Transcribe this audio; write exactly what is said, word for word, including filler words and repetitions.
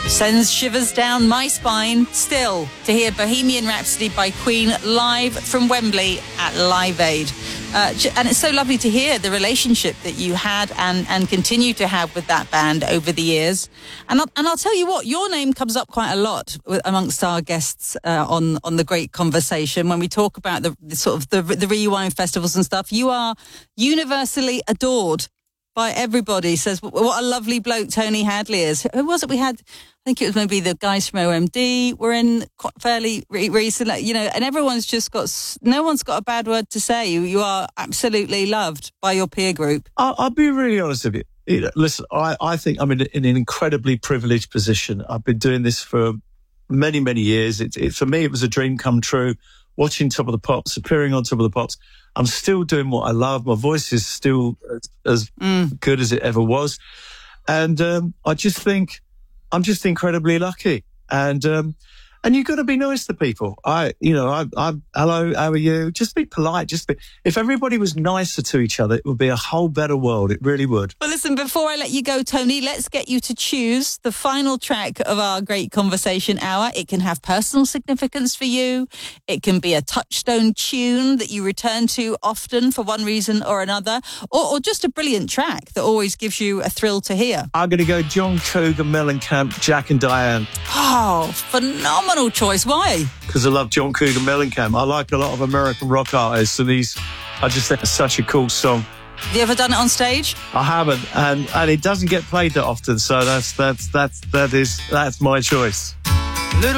Sends shivers down my spine still to hear Bohemian Rhapsody by Queen live from Wembley at Live Aid. Uh, and it's so lovely to hear the relationship that you had and, and continue to have with that band over the years. And I'll, and I'll tell you what, your name comes up quite a lot amongst our guests uh, on, on The Great Conversation when we talk about the, the sort of the, the Rewind festivals and stuff. You are universally adored by everybody. Says, what a lovely bloke Tony Hadley is. Who was it we had? I think it was maybe the guys from O M D were in quite fairly re- recently, you know, and everyone's just got, no one's got a bad word to say. You, you are absolutely loved by your peer group. I'll, I'll be really honest with you. you know, listen, I, I think I'm in, in an incredibly privileged position. I've been doing this for many, many years. It, it, for me, it was a dream come true. Watching Top of the Pops, appearing on Top of the Pops. I'm still doing what I love. My voice is still as, as mm. good as it ever was. And um, I just think I'm just incredibly lucky. And um, and you've got to be nice to people. I, you know, I, I, hello, how are you? Just be polite. Just be. If everybody was nicer to each other, it would be a whole better world. It really would. Well, listen, before I let you go, Tony, let's get you to choose the final track of our Great Conversation Hour. It can have personal significance for you. It can be a touchstone tune that you return to often for one reason or another, or, or just a brilliant track that always gives you a thrill to hear. I'm going to go John Cougar Mellencamp, Jack and Diane. Oh, phenomenal choice. Why? Because I love John Cougar Mellencamp. I like a lot of American rock artists, and he's, I just think it's such a cool song. Have you ever done it on stage? I haven't, and and it doesn't get played that often, so that's that's that's that is that's my choice.